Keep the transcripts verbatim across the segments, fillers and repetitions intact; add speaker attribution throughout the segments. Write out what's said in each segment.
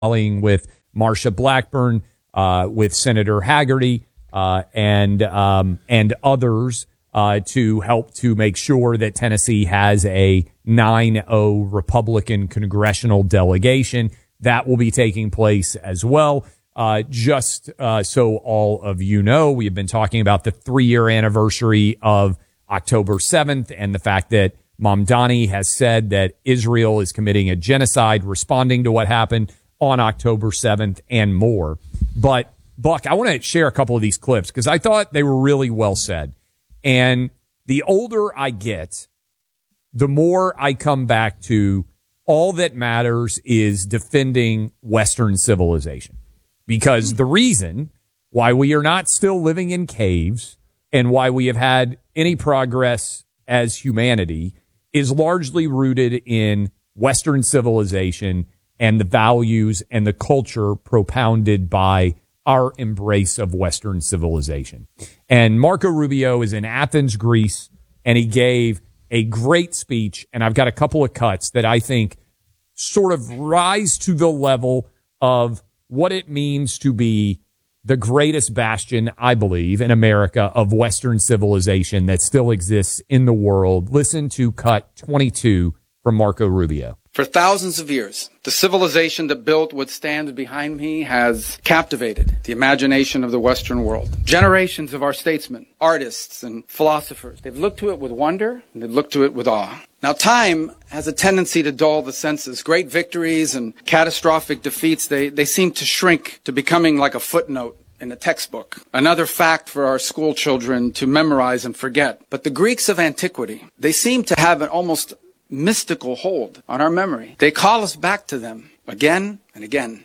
Speaker 1: with Marsha Blackburn, uh, with Senator Haggerty, uh, and um, and others uh, to help to make sure that Tennessee has a nine oh Republican congressional delegation. That will be taking place as well. Uh, just uh, so all of you know, we have been talking about the three-year anniversary of October seventh and the fact that Mamdani has said that Israel is committing a genocide responding to what happened on October seventh and more. But, Buck, I want to share a couple of these clips because I thought they were really well said. And the older I get, the more I come back to all that matters is defending Western civilization. Because the reason why we are not still living in caves and why we have had any progress as humanity is largely rooted in Western civilization and the values and the culture propounded by our embrace of Western civilization. And Marco Rubio is in Athens, Greece, and he gave a great speech. And I've got a couple of cuts that I think sort of rise to the level of what it means to be the greatest bastion, I believe, in America of Western civilization that still exists in the world. Listen to cut twenty-two from Marco Rubio.
Speaker 2: For thousands of years, the civilization that built what stands behind me has captivated the imagination of the Western world. Generations of our statesmen, artists, and philosophers, they've looked to it with wonder, and they've looked to it with awe. Now, time has a tendency to dull the senses. Great victories and catastrophic defeats, they, they seem to shrink to becoming like a footnote in a textbook, another fact for our school children to memorize and forget. But the Greeks of antiquity, they seem to have an almost mystical hold on our memory. They call us back to them again and again.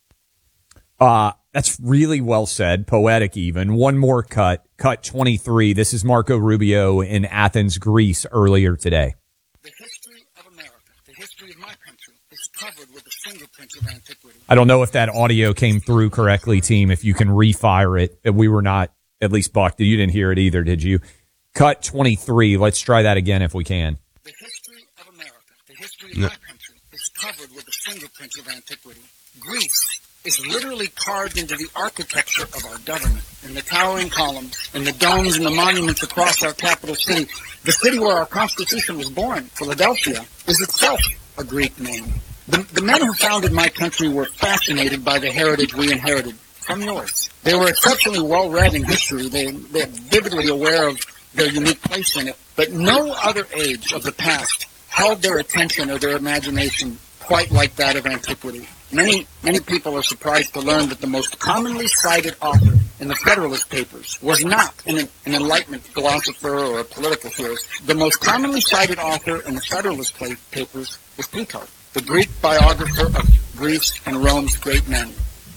Speaker 1: Uh, that's really well said, poetic even. One more cut, cut twenty-three. This is Marco Rubio in Athens, Greece earlier today.
Speaker 3: The history of America, the history of my country, is covered with the fingerprints of antiquity.
Speaker 1: I don't know if that audio came through correctly, team, if you can refire it. We were not, at least Buck, you didn't hear it either, did you? Cut twenty-three. Let's try that again if we can.
Speaker 3: The history of America, the history of no. my country, is covered with the fingerprints of antiquity. Greece is literally carved into the architecture of our government, in the towering columns, in the domes and the monuments across our capital city. The city where our Constitution was born, Philadelphia, is itself a Greek name. The, the men who founded my country were fascinated by the heritage we inherited from yours. They were exceptionally well-read in history. They, they're vividly aware of their unique place in it. But no other age of the past held their attention or their imagination quite like that of antiquity. Many, many people are surprised to learn that the most commonly cited author in the Federalist Papers was not an, an Enlightenment philosopher or a political theorist. The most commonly cited author in the Federalist Papers was Plutarch, the Greek biographer of Greece and Rome's great men.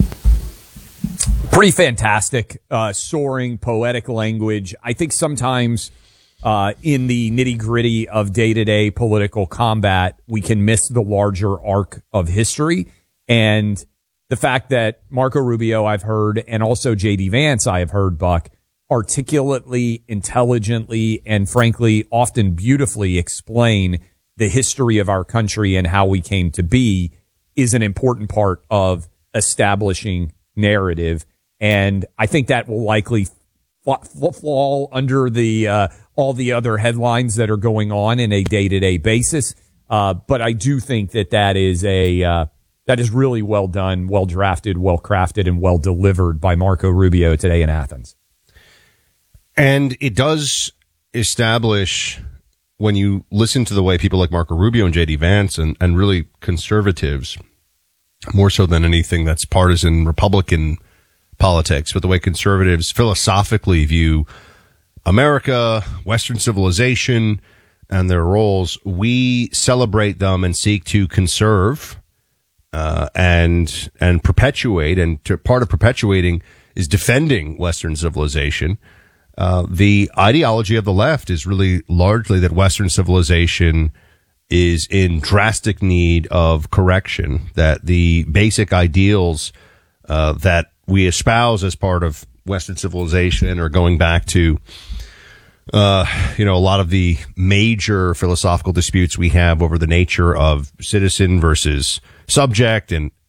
Speaker 1: Pretty fantastic, uh, soaring, poetic language. I think sometimes uh, in the nitty-gritty of day-to-day political combat, we can miss the larger arc of history. And the fact that Marco Rubio, I've heard, and also J D Vance, I have heard, Buck, articulately, intelligently, and frankly, often beautifully explain the history of our country and how we came to be is an important part of establishing narrative. And I think that will likely fall under the uh, all the other headlines that are going on in a day-to-day basis. Uh, but I do think that that is a uh, that is really well done, well drafted, well crafted, and well delivered by Marco Rubio today in Athens.
Speaker 4: And it does establish, when you listen to the way people like Marco Rubio and J D Vance and, and really conservatives, more so than anything that's partisan Republican politics, but the way conservatives philosophically view America, Western civilization, and their roles, we celebrate them and seek to conserve uh, and and perpetuate. And to, part of perpetuating is defending Western civilization. Uh, the ideology of the left is really largely that Western civilization is in drastic need of correction, that the basic ideals uh, that we espouse as part of Western civilization are going back to, uh, you know, a lot of the major philosophical disputes we have over the nature of citizen versus subject and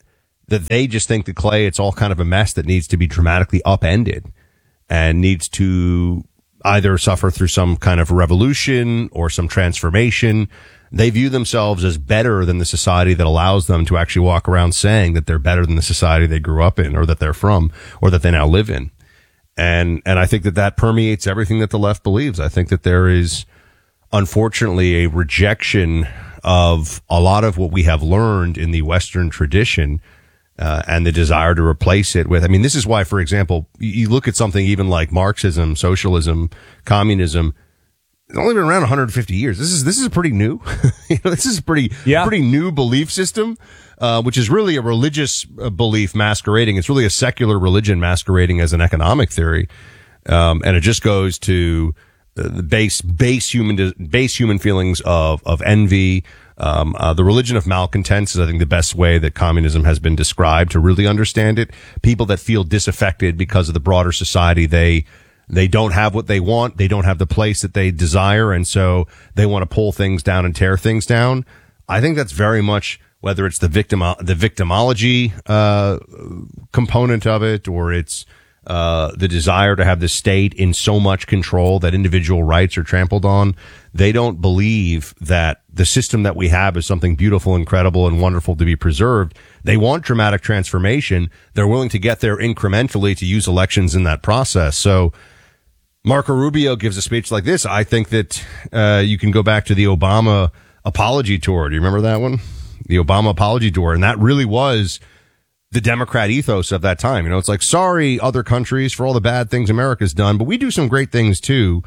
Speaker 4: that they just think that, Clay, it's all kind of a mess that needs to be dramatically upended and needs to either suffer through some kind of revolution or some transformation. They view themselves as better than the society that allows them to actually walk around saying that they're better than the society they grew up in or that they're from or that they now live in. And, and I think that that permeates everything that the left believes. I think that there is, unfortunately, a rejection of a lot of what we have learned in the Western tradition, uh, and the desire to replace it with, I mean, this is why, for example, you look at something even like Marxism, socialism, communism, it's only been around one hundred fifty years. This is, this is pretty new. You know, this is a pretty, yeah. pretty new belief system, uh, which is really a religious belief masquerading. It's really a secular religion masquerading as an economic theory. Um, and it just goes to the base, base human, base human feelings of, of envy. Um, uh, the religion of malcontents is, I think, the best way that communism has been described to really understand it. People that feel disaffected because of the broader society. They, they don't have what they want. They don't have the place that they desire. And so they want to pull things down and tear things down. I think that's very much, whether it's the victim, the victimology, uh, component of it, or it's, uh, the desire to have the state in so much control that individual rights are trampled on. They don't believe that the system that we have is something beautiful, incredible, and wonderful to be preserved. They want dramatic transformation. They're willing to get there incrementally to use elections in that process. So Marco Rubio gives a speech like this. I think that, uh, you can go back to the Obama apology tour. Do you remember that one? The Obama apology tour. And that really was the Democrat ethos of that time. You know, it's like, sorry, other countries, for all the bad things America's done, but we do some great things too.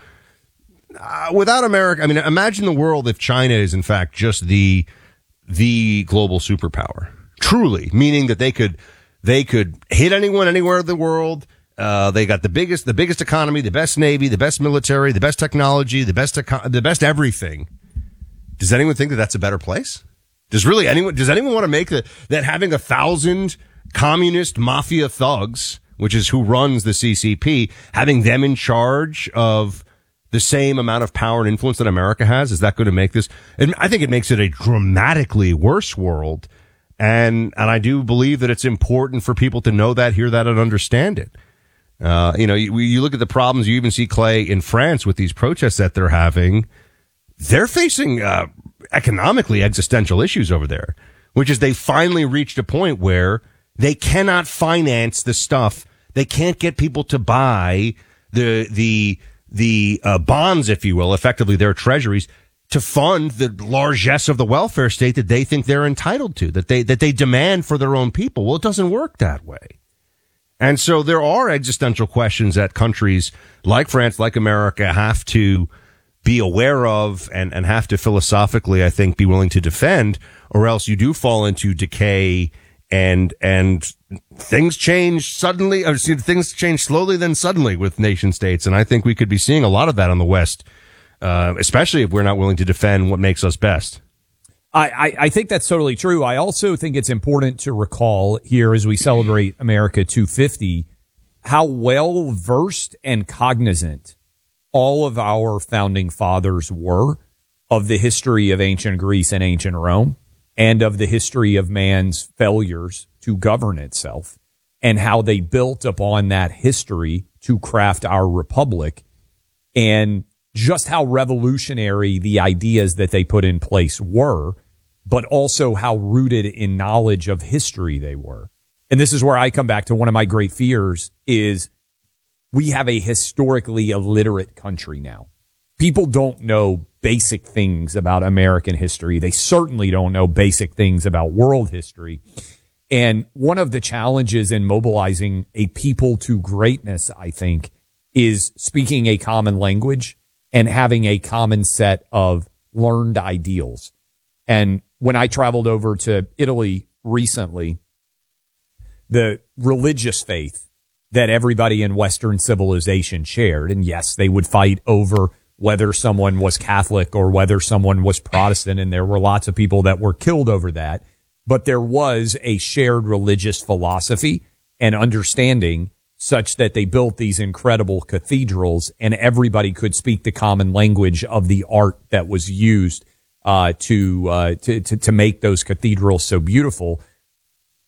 Speaker 4: Uh, without America, I mean, imagine the world if China is in fact just the, the global superpower. Truly, meaning that they could, they could hit anyone anywhere in the world. Uh, they got the biggest, the biggest economy, the best navy, the best military, the best technology, the best, eco- the best everything. Does anyone think that that's a better place? Does really anyone, does anyone want to make the, that having a thousand communist mafia thugs, which is who runs the C C P, having them in charge of the same amount of power and influence that America has, is that going to make this? And I think it makes it a dramatically worse world. And, and I do believe that it's important for people to know that, hear that, and understand it. Uh, you know, you, you look at the problems, you even see, Clay, in France with these protests that they're having. They're facing, uh, economically existential issues over there, which is they finally reached a point where they cannot finance the stuff. They can't get people to buy the, the, the, uh, bonds, if you will, effectively their treasuries, to fund the largesse of the welfare state that they think they're entitled to, that they, that they demand for their own people. Well, it doesn't work that way. And so there are existential questions that countries like France, like America, have to be aware of and, and have to philosophically, I think, be willing to defend, or else you do fall into decay and, and things change suddenly, or things change slowly then suddenly with nation states. And I think we could be seeing a lot of that on the West, uh, especially if we're not willing to defend what makes us best.
Speaker 1: I, I, I think that's totally true. I also think it's important to recall here as we celebrate America two fifty, how well versed and cognizant all of our founding fathers were of the history of ancient Greece and ancient Rome, and of the history of man's failures to govern itself, and how they built upon that history to craft our republic, and just how revolutionary the ideas that they put in place were, but also how rooted in knowledge of history they were. And this is where I come back to one of my great fears is we have a historically illiterate country now. People don't know basic things about American history. They certainly don't know basic things about world history. And one of the challenges in mobilizing a people to greatness, I think, is speaking a common language and having a common set of learned ideals. And when I traveled over to Italy recently, the religious faith that everybody in Western civilization shared, and yes, they would fight over whether someone was Catholic or whether someone was Protestant, and there were lots of people that were killed over that, but there was a shared religious philosophy and understanding such that they built these incredible cathedrals, and everybody could speak the common language of the art that was used uh to uh to, to to make those cathedrals so beautiful.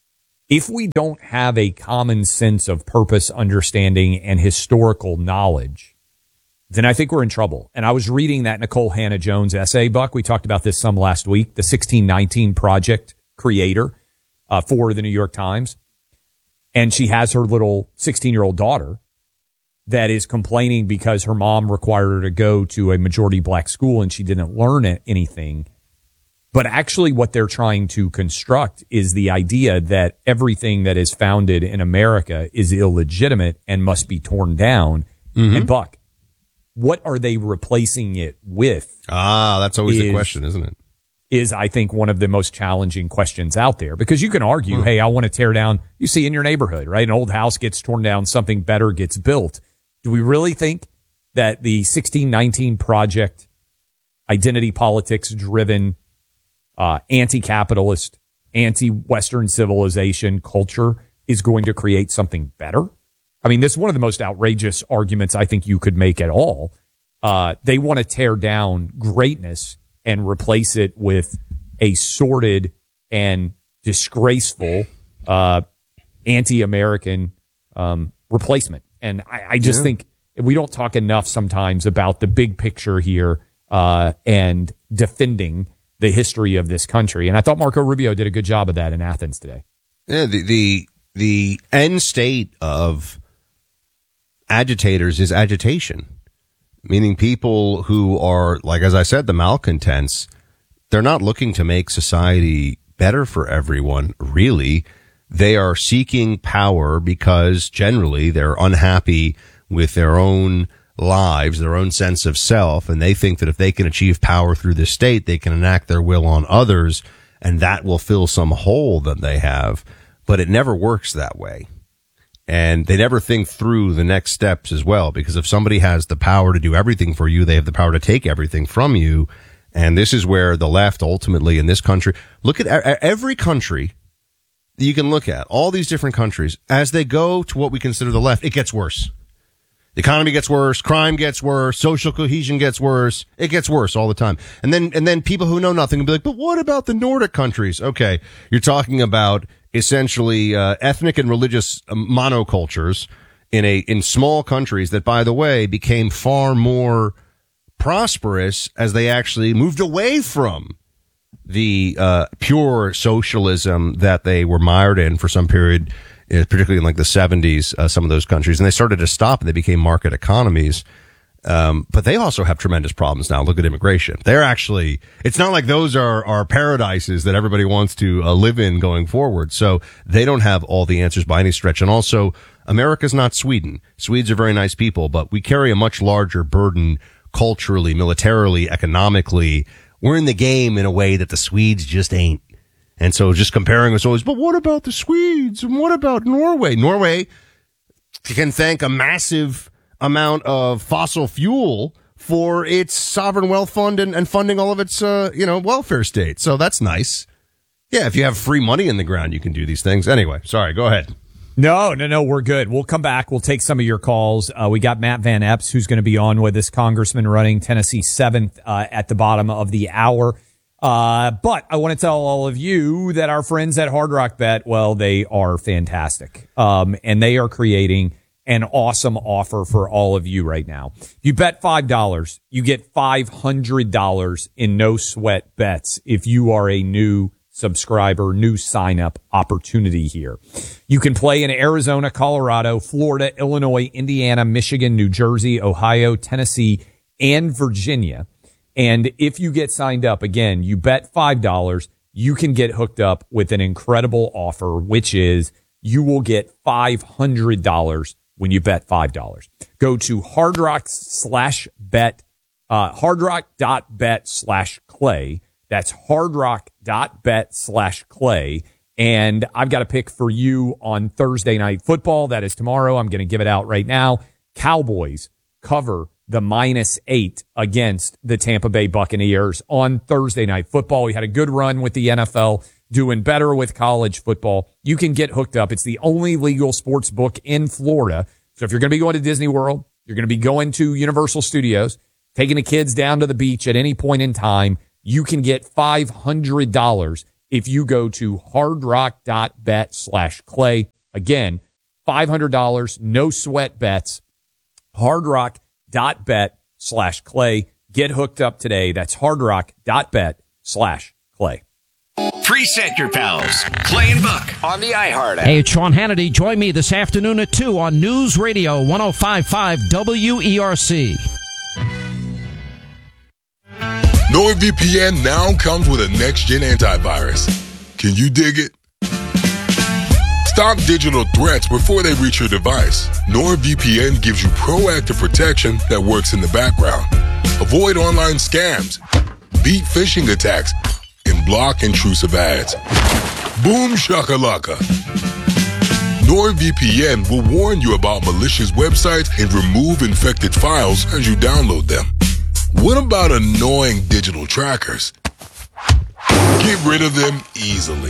Speaker 1: if we don't have a common sense of purpose, understanding, and historical knowledge, then I think we're in trouble. And I was reading that Nicole Hannah-Jones essay, Buck. We talked about this some last week, the sixteen nineteen Project creator uh, for the New York Times. And she has her little sixteen-year-old daughter that is complaining because her mom required her to go to a majority black school and she didn't learn anything. But actually what they're trying to construct is the idea that everything that is founded in America is illegitimate and must be torn down. Mm-hmm. And Buck, what are they replacing it with?
Speaker 4: Ah, that's always is, the question, isn't it?
Speaker 1: Is, I think, one of the most challenging questions out there. Because you can argue, mm. hey, I want to tear down, you see in your neighborhood, right? An old house gets torn down, something better gets built. Do we really think that the sixteen nineteen Project, identity politics driven, Uh, anti-capitalist, anti-Western civilization culture is going to create something better? I mean, this is one of the most outrageous arguments I think you could make at all. Uh, they want to tear down greatness and replace it with a sordid and disgraceful uh, anti-American um, replacement. And I, I just yeah. think we don't talk enough sometimes about the big picture here uh, and defending the history of this country. And I thought Marco Rubio did a good job of that in Athens today.
Speaker 4: Yeah, the the, the end state of agitators is agitation, meaning people who are, like, as I said, the malcontents. They're not looking to make society better for everyone, really. They are seeking power because generally they're unhappy with their own lives, their own sense of self, and they think that if they can achieve power through the state, they can enact their will on others, and that will fill some hole that they have. But it never works that way. And they never think through the next steps as well, because if somebody has the power to do everything for you, they have the power to take everything from you. And this is where the left ultimately in this country, look at every country that you can look at, all these different countries, as they go to what we consider the left, it gets worse. The economy gets worse, crime gets worse, social cohesion gets worse. It gets worse all the time. And then, and then people who know nothing will be like, but what about the Nordic countries? Okay. You're talking about essentially, uh, ethnic and religious monocultures in a, in small countries that, by the way, became far more prosperous as they actually moved away from the, uh, pure socialism that they were mired in for some period, particularly in like the seventies, uh, some of those countries, and they started to stop and they became market economies. Um, but they also have tremendous problems now. Look at immigration. They're actually, it's not like those are, are paradises that everybody wants to uh, live in going forward. So they don't have all the answers by any stretch. And also, America's not Sweden. Swedes are very nice people, but we carry a much larger burden culturally, militarily, economically. We're in the game in a way that the Swedes just ain't. And so just comparing us always, but what about the Swedes? And what about Norway? Norway can thank a massive amount of fossil fuel for its sovereign wealth fund and, and funding all of its, uh, you know, welfare state. So that's nice. Yeah, if you have free money in the ground, you can do these things. Anyway, sorry, go ahead.
Speaker 1: No, no, no, we're good. We'll come back. We'll take some of your calls. Uh, we got Matt Van Epps, who's going to be on with us, congressman running Tennessee seventh uh, at the bottom of the hour. Uh, but I want to tell all of you that our friends at Hard Rock Bet, well, they are fantastic. Um, and they are creating an awesome offer for all of you right now. If you bet five dollars, you get five hundred dollars in no sweat bets if you are a new subscriber, new sign up opportunity here. You can play in Arizona, Colorado, Florida, Illinois, Indiana, Michigan, New Jersey, Ohio, Tennessee, and Virginia. And if you get signed up, again, you bet five dollars, you can get hooked up with an incredible offer, which is you will get five hundred dollars when you bet five dollars. Go to Hard Rock slash bet, uh, hardrock.bet slash clay. That's hardrock.bet slash clay. And I've got a pick for you on Thursday Night Football. That is tomorrow. I'm going to give it out right now. Cowboys cover the minus eight against the Tampa Bay Buccaneers on Thursday Night Football. We had a good run with the N F L, doing better with college football. You can get hooked up. It's the only legal sports book in Florida. So if you're going to be going to Disney World, you're going to be going to Universal Studios, taking the kids down to the beach at any point in time, you can get five hundred dollars if you go to hardrock.bet slash clay. Again, five hundred dollars, no sweat bets, hardrock.bet slash clay. Get hooked up today. That's hardrock.bet slash clay.
Speaker 5: Preset your pals, Clay and Buck on the iHeart app.
Speaker 6: Hey, it's Sean Hannity. Join me this afternoon at two on News Radio one oh five point five W E R C.
Speaker 7: NordVPN now comes with a next-gen antivirus. Can you dig it? Stop digital threats before they reach your device. NordVPN gives you proactive protection that works in the background. Avoid online scams, beat phishing attacks, and block intrusive ads. Boom shakalaka. NordVPN will warn you about malicious websites and remove infected files as you download them. What about annoying digital trackers? Get rid of them easily.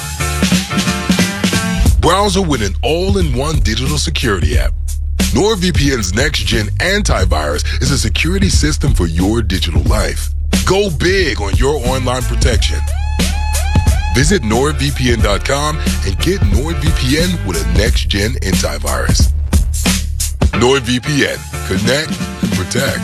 Speaker 7: Browser with an all-in-one digital security app. NordVPN's next-gen antivirus is a security system for your digital life. Go big on your online protection. Visit nord V P N dot com and get NordVPN with a next-gen antivirus. NordVPN. Connect and protect.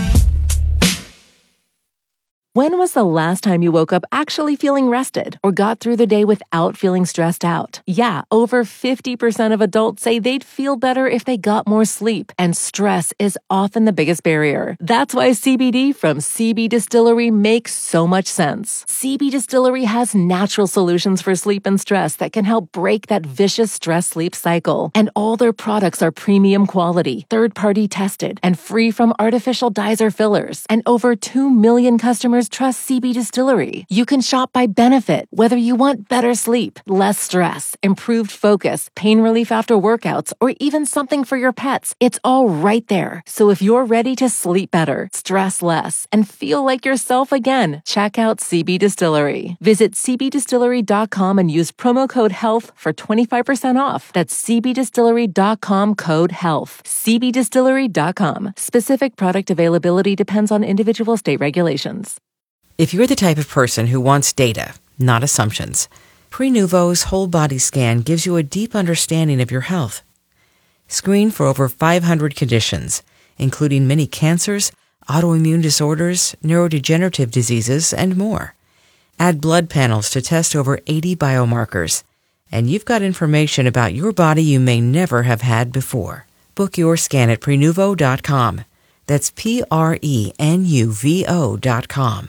Speaker 8: When was the last time you woke up actually feeling rested or got through the day without feeling stressed out? Yeah, over fifty percent of adults say they'd feel better if they got more sleep, and stress is often the biggest barrier. That's why C B D from C B Distillery makes so much sense. C B Distillery has natural solutions for sleep and stress that can help break that vicious stress-sleep cycle. And all their products are premium quality, third-party tested, and free from artificial dyes or fillers. And over two million customers trust C B Distillery. You can shop by benefit, whether you want better sleep, less stress, improved focus, pain relief after workouts, or even something for your pets. It's all right there. So if you're ready to sleep better, stress less, and feel like yourself again, check out C B Distillery. Visit C B distillery dot com and use promo code HEALTH for twenty-five percent off. That's C B distillery dot com code HEALTH. C B distillery dot com. Specific product availability depends on individual state regulations.
Speaker 9: If you're the type of person who wants data, not assumptions, Prenuvo's whole body scan gives you a deep understanding of your health. Screen for over five hundred conditions, including many cancers, autoimmune disorders, neurodegenerative diseases, and more. Add blood panels to test over eighty biomarkers, and you've got information about your body you may never have had before. Book your scan at Prenuvo dot com. That's P R E N U V O dot com.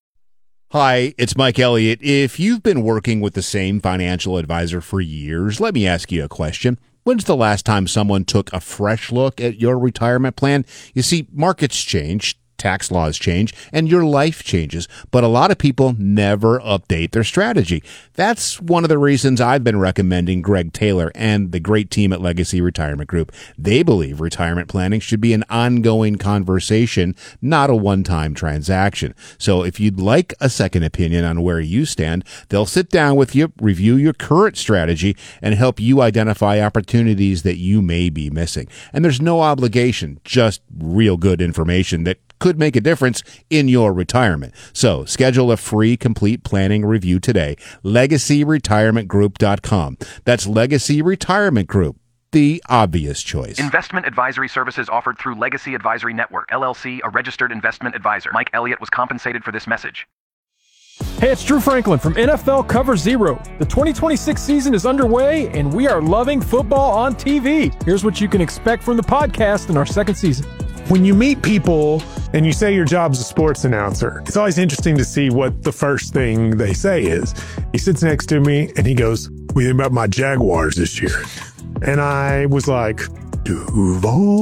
Speaker 10: Hi, it's Mike Elliott. If you've been working with the same financial advisor for years, let me ask you a question. When's the last time someone took a fresh look at your retirement plan? You see, markets change, tax laws change, and your life changes, but a lot of people never update their strategy. That's one of the reasons I've been recommending Greg Taylor and the great team at Legacy Retirement Group. They believe retirement planning should be an ongoing conversation, not a one-time transaction. So if you'd like a second opinion on where you stand, they'll sit down with you, review your current strategy, and help you identify opportunities that you may be missing. And there's no obligation, just real good information that could make a difference in your retirement. So schedule a free complete planning review today. legacy retirement group dot com. That's Legacy Retirement Group, the obvious choice.
Speaker 11: Investment advisory services offered through Legacy Advisory Network, L L C, a registered investment advisor. Mike Elliott was compensated for this message.
Speaker 12: Hey, it's Drew Franklin from N F L Cover Zero. The twenty twenty-six season is underway, and we are loving football on T V. Here's what you can expect from the podcast in our second season.
Speaker 13: When you meet people and you say your job's a sports announcer, it's always interesting to see what the first thing they say is. He sits next to me and he goes, "What do you think about my Jaguars this year?" And I was like, Duval.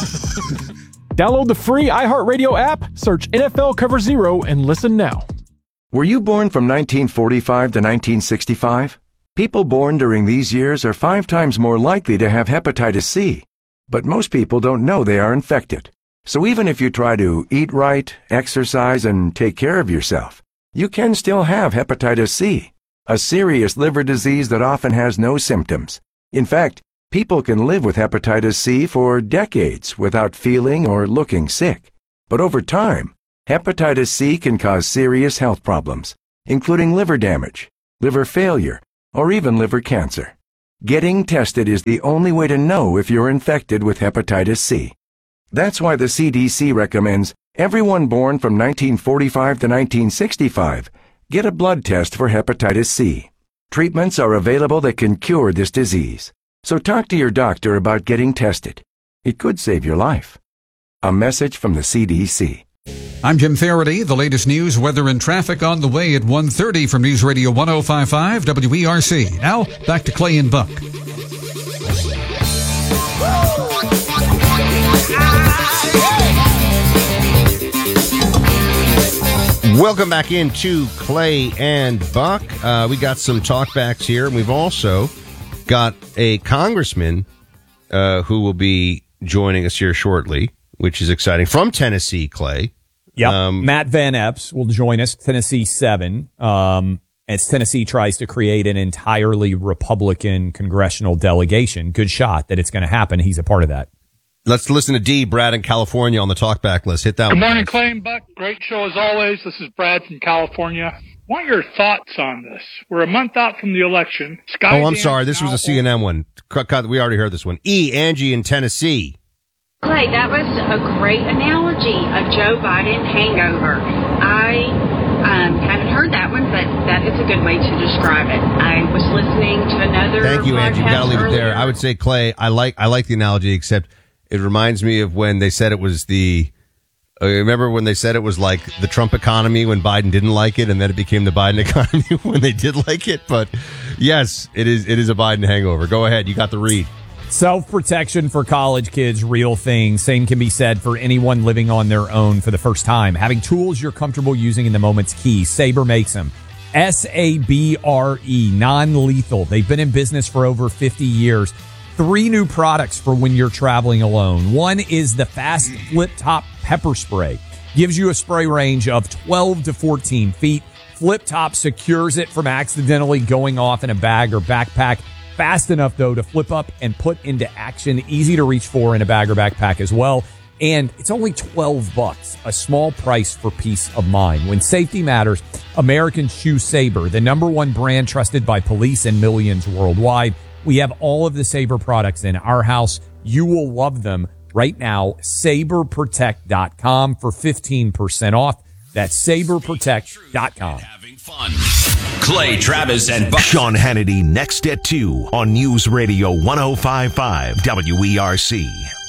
Speaker 12: Download the free iHeartRadio app, search N F L Cover Zero, and listen now.
Speaker 14: Were you born from nineteen forty-five to nineteen sixty-five? People born during these years are five times more likely to have hepatitis C. But most people don't know they are infected. So even if you try to eat right, exercise, and take care of yourself, you can still have hepatitis C, a serious liver disease that often has no symptoms. In fact, people can live with hepatitis C for decades without feeling or looking sick. But over time, hepatitis C can cause serious health problems, including liver damage, liver failure, or even liver cancer. Getting tested is the only way to know if you're infected with hepatitis C. That's why the C D C recommends everyone born from nineteen forty-five to nineteen sixty-five get a blood test for hepatitis C. Treatments are available that can cure this disease. So talk to your doctor about getting tested. It could save your life. A message from the C D C.
Speaker 15: I'm Jim Faraday. The latest news, weather, and traffic on the way at one thirty from News Radio one oh five point five W E R C. Now, back to Clay and Buck.
Speaker 4: Welcome back into Clay and Buck. Uh, we got some talkbacks here, and we've also got a congressman uh, who will be joining us here shortly, which is exciting, from Tennessee, Clay.
Speaker 1: Yep.
Speaker 4: Um,
Speaker 1: Matt Van Epps will join us, Tennessee seven, um, as Tennessee tries to create an entirely Republican congressional delegation. Good shot that it's going to happen. He's a part of that.
Speaker 4: Let's listen to D. Brad in California on the talkback list. Hit that
Speaker 16: Good
Speaker 4: one.
Speaker 16: morning, Clay and Buck. Great show as always. This is Brad from California. Want your thoughts on this? We're a month out from the election. Sky
Speaker 4: oh, I'm sorry. This was a C N N one. Cut, cut, we already heard this one. E. Angie in Tennessee.
Speaker 17: Clay, that was a great analogy of Joe Biden hangover. I um, haven't heard that one, but that is a good way to describe it. I was listening to another
Speaker 4: Thank you, Angie. We gotta leave it
Speaker 17: earlier.
Speaker 4: there. I would say, Clay, I like I like the analogy, except it reminds me of when they said it was the. Uh, remember when they said it was like the Trump economy when Biden didn't like it, and then it became the Biden economy when they did like it. But yes, it is it is a Biden hangover. Go ahead. You got the read.
Speaker 1: Self-protection for college kids, real thing. Same can be said for anyone living on their own for the first time. Having tools you're comfortable using in the moment's key. Sabre makes them. S A B R E, non-lethal. They've been in business for over fifty years. Three new products for when you're traveling alone. One is the Fast Flip Top Pepper Spray. Gives you a spray range of twelve to fourteen feet. Flip Top secures it from accidentally going off in a bag or backpack. Fast enough, though, to flip up and put into action. Easy to reach for in a bag or backpack as well. And it's only twelve bucks, a small price for peace of mind. When safety matters, Americans choose Sabre, the number one brand trusted by police and millions worldwide. We have all of the Sabre products in our house. You will love them right now. Sabre Protect dot com for fifteen percent off. That's Sabre Protect dot com.
Speaker 5: Clay Travis and Buck. Sean Hannity next at two on News Radio one oh five point five W E R C.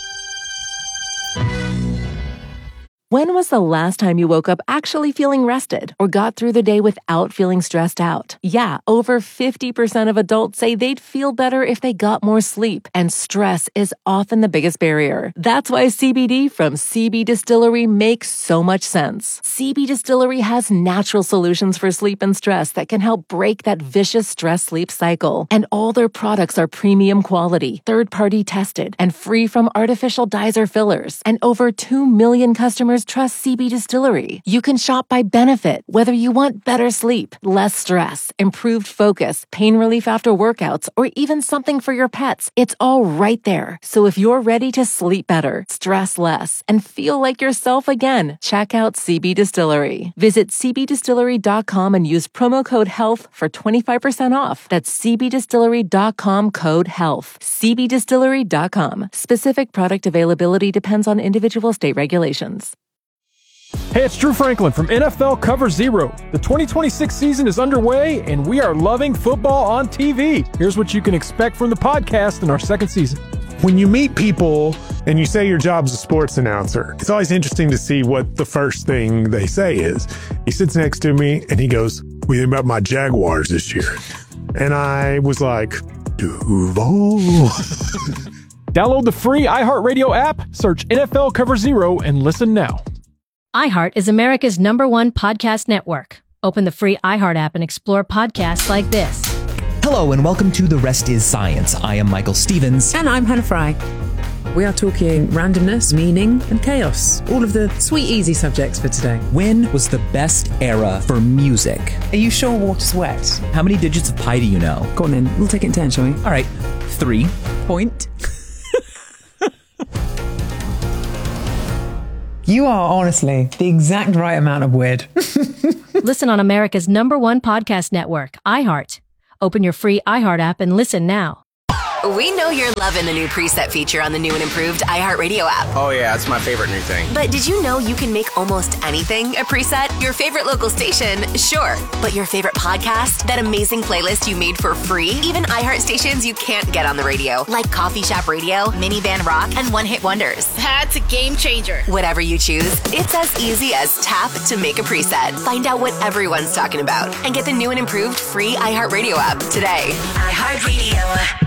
Speaker 8: When was the last time you woke up actually feeling rested or got through the day without feeling stressed out? Yeah, over fifty percent of adults say they'd feel better if they got more sleep, and stress is often the biggest barrier. That's why C B D from C B Distillery makes so much sense. C B Distillery has natural solutions for sleep and stress that can help break that vicious stress-sleep cycle. And all their products are premium quality, third-party tested, and free from artificial dyes or fillers. And over two million customers trust C B Distillery. You can shop by benefit, whether you want better sleep, less stress, improved focus, pain relief after workouts, or even something for your pets. It's all right there. So if you're ready to sleep better, stress less, and feel like yourself again, check out C B Distillery. Visit C B distillery dot com and use promo code HEALTH for twenty-five percent off. That's C B distillery dot com code HEALTH. C B distillery dot com. Specific product availability depends on individual state regulations.
Speaker 12: Hey, it's Drew Franklin from N F L Cover Zero. The twenty twenty-six season is underway, and we are loving football on T V. Here's what you can expect from the podcast in our second season.
Speaker 13: When you meet people and you say your job's a sports announcer, it's always interesting to see what the first thing they say is. He sits next to me and he goes, "What do you think about my Jaguars this year?" And I was like, Duval.
Speaker 12: Download the free iHeartRadio app, search N F L Cover Zero, and listen now.
Speaker 18: iHeart is America's number one podcast network. Open the free iHeart app and explore podcasts like this.
Speaker 19: Hello and welcome to The Rest is Science. I am Michael Stevens.
Speaker 20: And I'm Hannah Fry. We are talking randomness, meaning, and chaos. All of the sweet, easy subjects for today.
Speaker 19: When was the best era for music?
Speaker 20: Are you sure water's wet?
Speaker 19: How many digits of pi do you know?
Speaker 20: Go on then. We'll take it in turn, shall we?
Speaker 19: All right. Three.
Speaker 20: Point. You are honestly the exact right amount of weird.
Speaker 18: Listen on America's number one podcast network, iHeart. Open your free iHeart app and listen now.
Speaker 21: We know you're loving the new preset feature on the new and improved iHeartRadio app.
Speaker 22: Oh, yeah, it's my favorite new thing.
Speaker 21: But did you know you can make almost anything a preset? Your favorite local station, sure. But your favorite podcast? That amazing playlist you made for free? Even iHeart stations you can't get on the radio, like Coffee Shop Radio, Minivan Rock, and One Hit Wonders.
Speaker 23: That's a game changer.
Speaker 21: Whatever you choose, it's as easy as tap to make a preset. Find out what everyone's talking about and get the new and improved free iHeartRadio app today. iHeartRadio.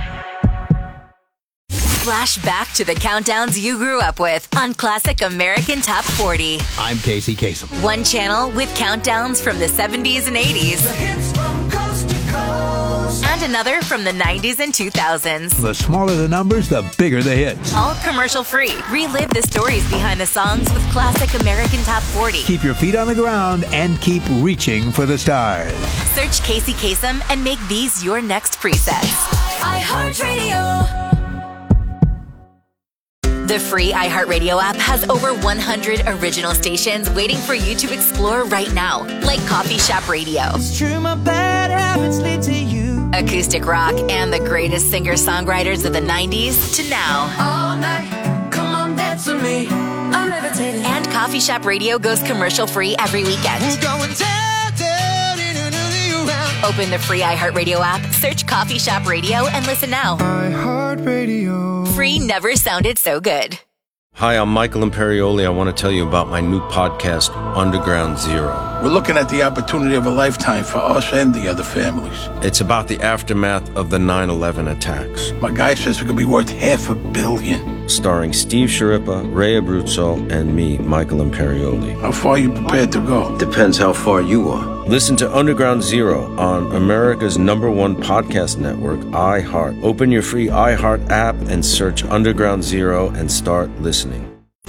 Speaker 21: Flash back to the countdowns you grew up with on Classic American Top forty.
Speaker 24: I'm Casey Kasem.
Speaker 21: One channel with countdowns from the seventies and eighties.
Speaker 24: The hits from coast to coast.
Speaker 21: And another from the nineties and two thousands.
Speaker 24: The smaller the numbers, the bigger the hits.
Speaker 21: All commercial free. Relive the stories behind the songs with Classic American Top forty.
Speaker 24: Keep your feet on the ground and keep reaching for the stars.
Speaker 21: Search Casey Kasem and make these your next presets. iHeartRadio. The free iHeartRadio app has over one hundred original stations waiting for you to explore right now, like Coffee Shop Radio.
Speaker 23: It's true, my bad habits lead to you.
Speaker 21: Acoustic rock and the greatest singer-songwriters of the nineties to now.
Speaker 23: All night, come on, dance with me. I'm levitating.
Speaker 21: And Coffee Shop Radio goes commercial-free every weekend.
Speaker 23: We're going down, down, in another round.
Speaker 21: Open the free iHeartRadio app, search Coffee Shop Radio, and listen now.
Speaker 23: iHeartRadio.
Speaker 21: Free never sounded so good.
Speaker 25: Hi, I'm Michael Imperioli. I want to tell you about my new podcast, Underground Zero.
Speaker 26: We're looking at the opportunity of a lifetime for us and the other families.
Speaker 25: It's about the aftermath of the nine eleven attacks.
Speaker 26: My guy says it could be worth half a billion.
Speaker 25: Starring Steve Sciarippa, Ray Abruzzo, and me, Michael Imperioli.
Speaker 26: How far are you prepared to go?
Speaker 25: Depends how far you are. Listen to Underground Zero on America's number one podcast network, iHeart. Open your free iHeart app and search Underground Zero and start listening.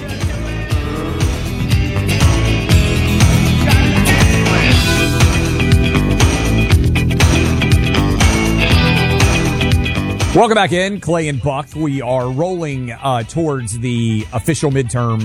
Speaker 1: Welcome back in, Clay and Buck. We are rolling uh, towards the official midterm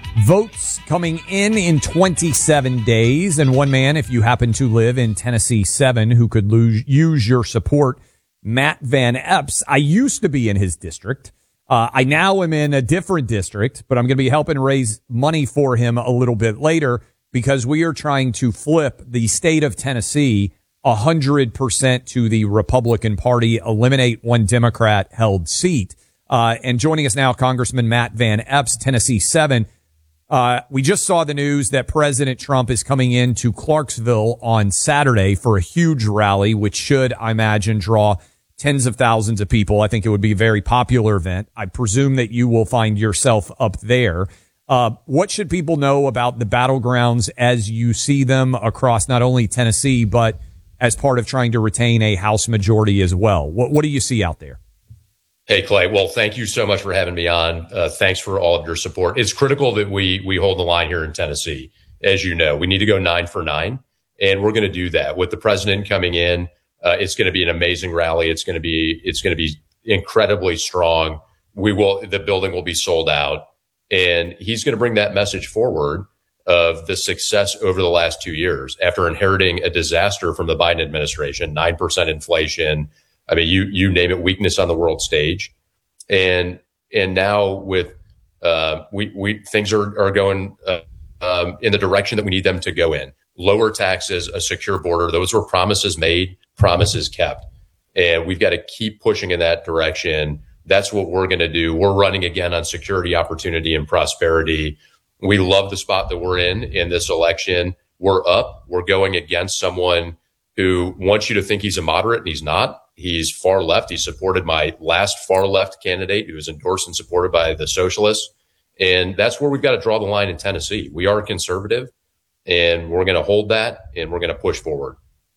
Speaker 1: votes coming in in twenty-seven days. And one man, if you happen to live in Tennessee seven, who could lose, use your support, Matt Van Epps. I used to be in his district. Uh, I now am in a different district, but I'm going to be helping raise money for him a little bit later because we are trying to flip the state of Tennessee one hundred percent to the Republican Party, eliminate one Democrat-held seat. Uh, and joining us now, Congressman Matt Van Epps, Tennessee seven. Uh, we just saw the news that President Trump is coming into Clarksville on Saturday for a huge rally, which should, I imagine, draw tens of thousands of people. I think it would be a very popular event. I presume that you will find yourself up there. Uh, what should people know about the battlegrounds as you see them across not only Tennessee, but as part of trying to retain a House majority as well? What, what do you see out there?
Speaker 27: Hey, Clay. Well, thank you so much for having me on. Uh, thanks for all of your support. It's critical that we we hold the line here in Tennessee. As you know, we need to go nine for nine, and we're going to do that with the president coming in. Uh, it's going to be an amazing rally. It's going to be it's going to be incredibly strong. We will the building will be sold out, and he's going to bring that message forward of the success over the last two years after inheriting a disaster from the Biden administration, nine percent inflation. I mean, you, you name it, weakness on the world stage. And, and now with, uh, we, we, things are, are going, uh, um, in the direction that we need them to go in. Lower taxes, a secure border. Those were promises made, promises kept. And we've got to keep pushing in that direction. That's what we're going to do. We're running again on security, opportunity, and prosperity. We love the spot that we're in in this election. We're up. We're going against someone who wants you to think he's a moderate, and he's not. He's far left. He supported my last far left candidate who was endorsed and supported by the socialists. And that's where we've got to draw the line in Tennessee. We are conservative, and we're going to hold that, and we're going to push forward.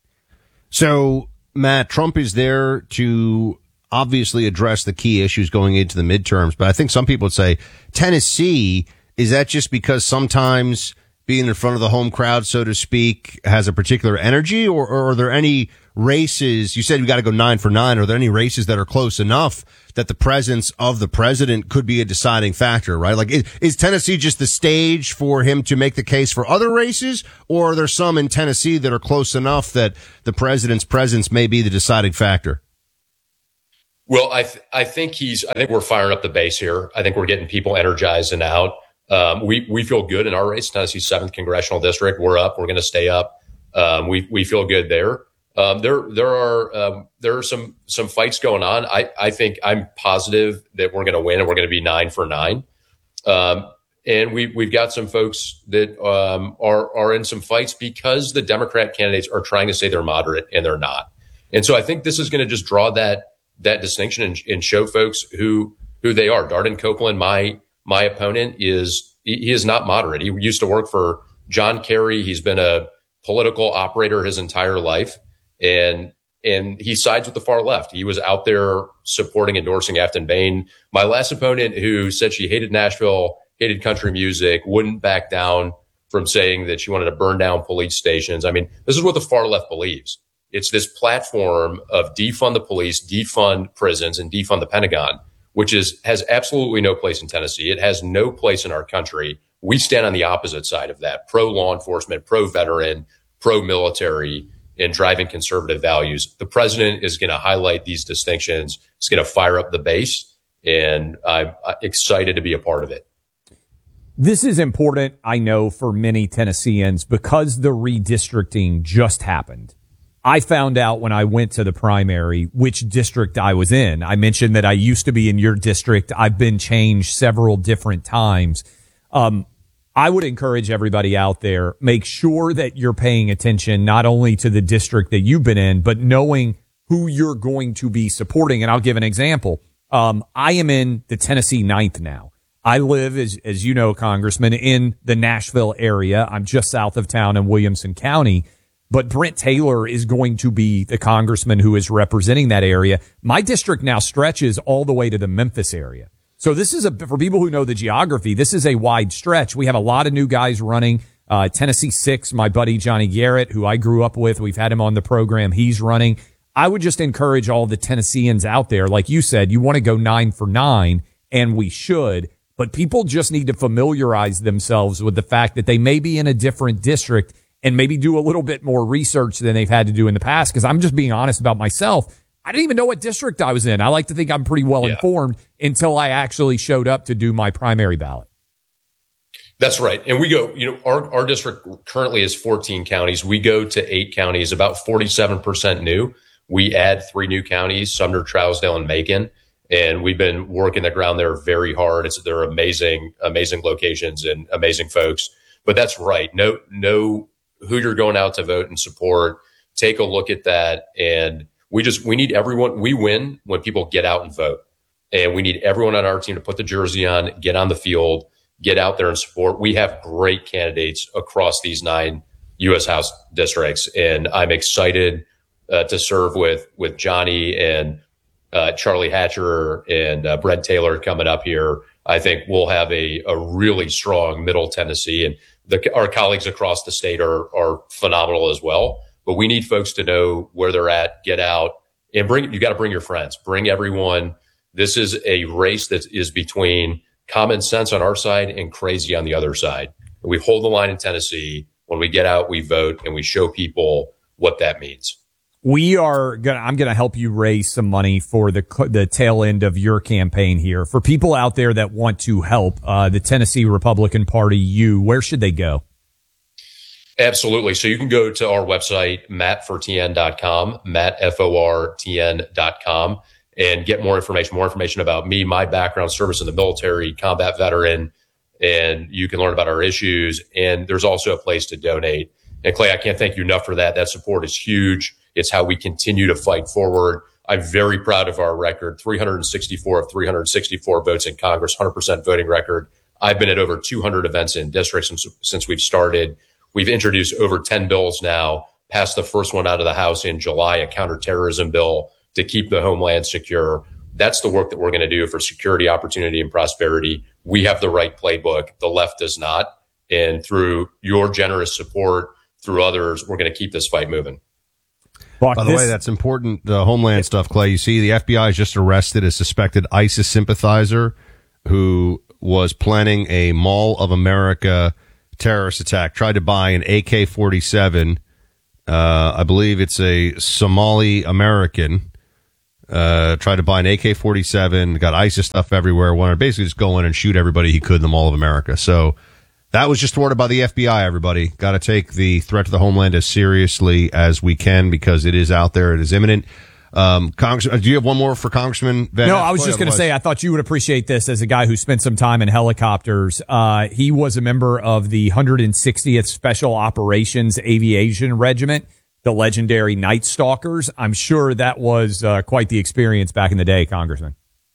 Speaker 4: So, Matt, Trump is there to obviously address the key issues going into the midterms. But I think some people would say Tennessee, is that just because sometimes being in front of the home crowd, so to speak, has a particular energy, or, or are there any races? You said we got to go nine for nine. Are there any races that are close enough that the presence of the president could be a deciding factor, right? Like, is, is Tennessee just the stage for him to make the case for other races, or are there some in Tennessee that are close enough that the president's presence may be the deciding factor?
Speaker 27: Well, I th- I think he's. I think we're firing up the base here. I think we're getting people energized and out. Um, we we feel good in our race, Tennessee's seventh congressional district. We're up. We're going to stay up. Um, we we feel good there. Um, there there are um, there are some some fights going on. I I think I'm positive that we're going to win and we're going to be nine for nine. Um, and we we've got some folks that um, are are in some fights because the Democrat candidates are trying to say they're moderate and they're not. And so I think this is going to just draw that. that distinction and, and show folks who, who they are. Darden Copeland, my, my opponent is, he is not moderate. He used to work for John Kerry. He's been a political operator his entire life, and, and he sides with the far left. He was out there supporting, endorsing Afton Bain. My last opponent, who said she hated Nashville, hated country music, wouldn't back down from saying that she wanted to burn down police stations. I mean, this is what the far left believes. It's this platform of defund the police, defund prisons, and defund the Pentagon, which is has absolutely no place in Tennessee. It has no place in our country. We stand on the opposite side of that, pro-law enforcement, pro-veteran, pro-military, and driving conservative values. The president is going to highlight these distinctions. It's going to fire up the base, and I'm excited to be a part of it.
Speaker 1: This is important, I know, for many Tennesseans because the redistricting just happened. I found out when I went to the primary which district I was in. I mentioned that I used to be in your district. I've been changed several different times. Um, I would encourage everybody out there, make sure that you're paying attention not only to the district that you've been in, but knowing who you're going to be supporting. And I'll give an example. Um, I am in the Tennessee ninth now. I live, as, as you know, Congressman, in the Nashville area. I'm just south of town in Williamson County. But Brent Taylor is going to be the congressman who is representing that area. My district now stretches all the way to the Memphis area. So this is a, for people who know the geography, this is a wide stretch. We have a lot of new guys running. Uh, Tennessee six, my buddy Johnny Garrett, who I grew up with. We've had him on the program. He's running. I would just encourage all the Tennesseans out there. Like you said, you want to go nine for nine, and we should. But people just need to familiarize themselves with the fact that they may be in a different district and maybe do a little bit more research than they've had to do in the past. Because I'm just being honest about myself. I didn't even know what district I was in. I like to think I'm pretty well yeah. informed until I actually showed up to do my primary ballot.
Speaker 27: That's right. And we go, you know, our, our district currently is fourteen counties. We go to eight counties, about forty-seven percent new. We add three new counties, Sumner, Trousdale, and Macon. And we've been working the ground there very hard. It's, they're amazing, amazing locations and amazing folks. But that's right. No, no, who you're going out to vote and support. Take a look at that. And we just, we need everyone. We win when people get out and vote. And we need everyone on our team to put the jersey on, get on the field, get out there and support. We have great candidates across these nine U S House districts. And I'm excited uh, to serve with, with Johnny and uh, Charlie Hatcher and uh, Brent Taylor coming up here. I think we'll have a, a really strong Middle Tennessee, and the, our colleagues across the state are, are phenomenal as well. But we need folks to know where they're at, get out, and bring, you got to bring your friends, bring everyone. This is a race that is between common sense on our side and crazy on the other side. We hold the line in Tennessee. When we get out, we vote, and we show people what that means.
Speaker 1: We are gonna, I'm going to help you raise some money for the the tail end of your campaign here. For people out there that want to help uh, the Tennessee Republican Party, you, where should they go?
Speaker 27: Absolutely. So you can go to our website, matt for t n dot com, matt, F O R T N dot com, and get more information, more information about me, my background, service in the military, combat veteran, and you can learn about our issues. And there's also a place to donate. And Clay, I can't thank you enough for that. That support is huge. It's how we continue to fight forward. I'm very proud of our record, three hundred sixty-four of three hundred sixty-four votes in Congress, one hundred percent voting record. I've been at over two hundred events in districts since, since we've started. We've introduced over ten bills now, passed the first one out of the House in July, a counterterrorism bill to keep the homeland secure. That's the work that we're going to do for security, opportunity, and prosperity. We have the right playbook. The left does not. And through your generous support, through others, we're going to keep this fight moving.
Speaker 1: Buck,
Speaker 4: By the
Speaker 1: this-
Speaker 4: way, that's important, the Homeland stuff, Clay. You see, the F B I has just arrested a suspected ISIS sympathizer who was planning a Mall of America terrorist attack, tried to buy an A K forty-seven. Uh, I believe it's a Somali American. Uh, tried to buy an A K forty-seven, got ISIS stuff everywhere, wanted to basically just go in and shoot everybody he could in the Mall of America. So that was just thwarted by the F B I, everybody. Got to take the threat to the homeland as seriously as we can because it is out there. It is imminent. Um, Congress, do you have one more for Congressman Van?
Speaker 1: No, I was just going to say, I thought you would appreciate this as a guy who spent some time in helicopters. Uh, he was a member of the one hundred sixtieth Special Operations Aviation Regiment, the legendary Night Stalkers. I'm sure that was uh, quite the experience back in the day, Congressman.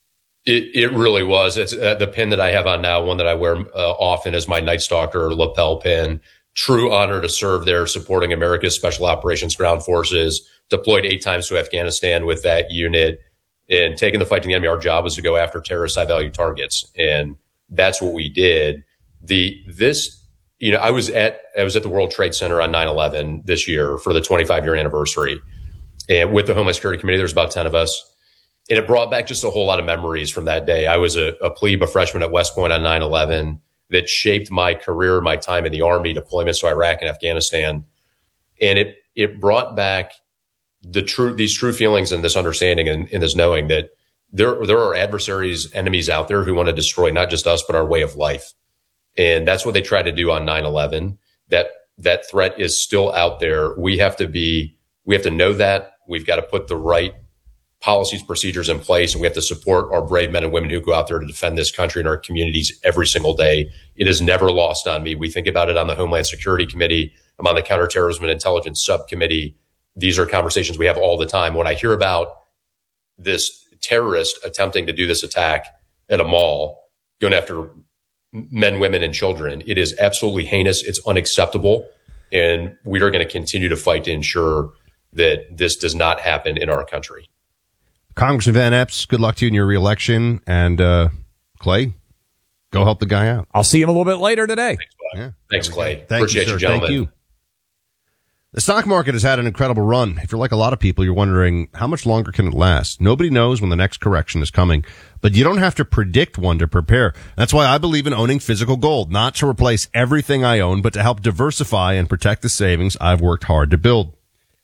Speaker 27: It, it really was. It's uh, the pin that I have on now, one that I wear uh, often is my Night Stalker lapel pin. True honor to serve there, supporting America's Special Operations Ground Forces, deployed eight times to Afghanistan with that unit, and taking the fight to the enemy. Our job was to go after terrorist high-value targets, and that's what we did. The this, you know, I was at I was at the World Trade Center on nine eleven this year for the twenty-five year anniversary, and with the Homeland Security Committee, there's about ten of us, and it brought back just a whole lot of memories from that day. I was a, a plebe, a freshman at West Point on nine eleven. That shaped my career, my time in the Army, deployments to Iraq and Afghanistan. And it, it brought back the true, these true feelings and this understanding and, and this knowing that there, there are adversaries, enemies out there who want to destroy not just us, but our way of life. And that's what they tried to do on nine eleven. That, that threat is still out there. We have to be, we have to know that. We've got to put the right policies, procedures in place, and we have to support our brave men and women who go out there to defend this country and our communities every single day. It is never lost on me. We think about it on the Homeland Security Committee. I'm on the Counterterrorism and Intelligence Subcommittee. These are conversations we have all the time. When I hear about this terrorist attempting to do this attack at a mall, going after men, women, and children, it is absolutely heinous. It's unacceptable. And we are going to continue to fight to ensure that this does not happen in our country.
Speaker 4: Congressman Van Epps, good luck to you in your reelection. And uh, Clay, go help the guy out.
Speaker 1: I'll see him a little bit later today.
Speaker 27: Thanks,
Speaker 4: yeah.
Speaker 27: Thanks Clay.
Speaker 4: Thank
Speaker 27: Appreciate
Speaker 4: you,
Speaker 27: you,
Speaker 4: sir.
Speaker 27: gentlemen.
Speaker 4: Thank you. The stock market has had an incredible run. If you're like a lot of people, you're wondering how much longer can it last? Nobody knows when the next correction is coming, but you don't have to predict one to prepare. That's why I believe in owning physical gold, not to replace everything I own, but to help diversify and protect the savings I've worked hard to build.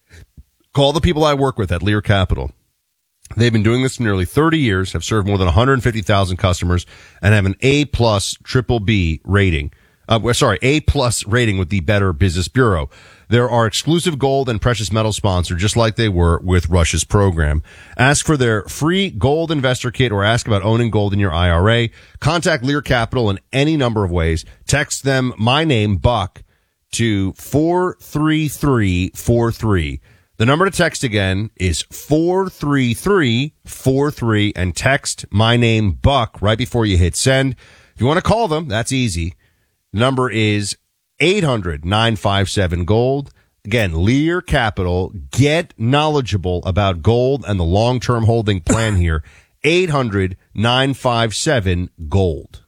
Speaker 4: Call the people I work with at Lear Capital. They've been doing this for nearly thirty years, have served more than one hundred fifty thousand customers, and have an A plus triple B rating. Uh, sorry, A plus rating with the Better Business Bureau. There are exclusive gold and precious metal sponsor, just like they were with Rush's program. Ask for their free gold investor kit or ask about owning gold in your I R A. Contact Lear Capital in any number of ways. Text them my name, Buck, to four three three four three. The number to text again is four three three four three and text my name, Buck, right before you hit send. If you want to call them, that's easy. The number is eight hundred nine five seven gold. Again, Lear Capital. Get knowledgeable about gold and the long-term holding plan here. eight hundred nine five seven gold.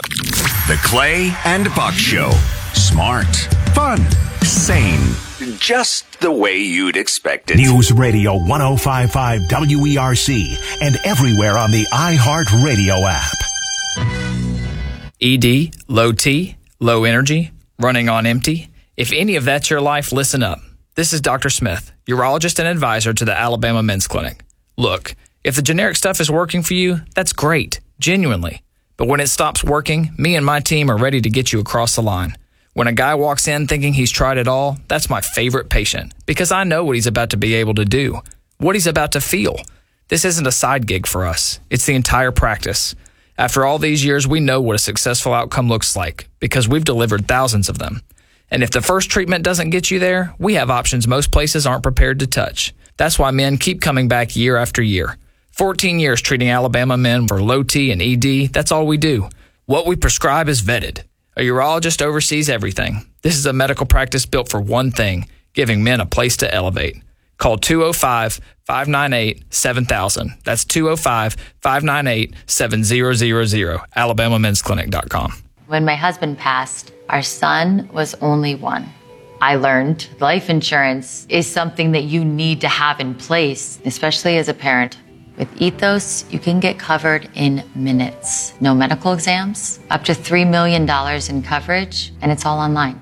Speaker 5: The Clay and Buck Show. Smart, fun, sane. Just the way you'd expect it. News Radio one oh five point five W E R C and everywhere on the iHeartRadio app.
Speaker 2: E D, low T, low energy, running on empty. If any of that's your life, listen up. This is Doctor Smith, urologist and advisor to the Alabama Men's Clinic. Look, if the generic stuff is working for you, that's great, genuinely. But when it stops working, me and my team are ready to get you across the line. When a guy walks in thinking he's tried it all, that's my favorite patient because I know what he's about to be able to do, what he's about to feel. This isn't a side gig for us. It's the entire practice. After all these years, we know what a successful outcome looks like because we've delivered thousands of them. And if the first treatment doesn't get you there, we have options most places aren't prepared to touch. That's why men keep coming back year after year. fourteen years treating Alabama men for low T and E D, that's all we do. What we prescribe is vetted. A urologist oversees everything. This is a medical practice built for one thing, giving men a place to elevate. Call two oh five, five nine eight, seven thousand. That's two oh five, five nine eight, seven thousand, alabama men's clinic dot com.
Speaker 3: When my husband passed, our son was only one. I learned life insurance is something that you need to have in place, especially as a parent. With Ethos, you can get covered in minutes. No medical exams, up to three million dollars in coverage, and it's all online.